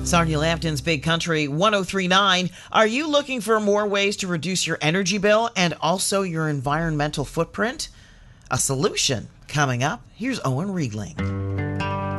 Sonia Lampton's Big Country 1039. Are you looking for more ways to reduce your energy bill and also your environmental footprint? A solution coming up. Here's Owen Riegling.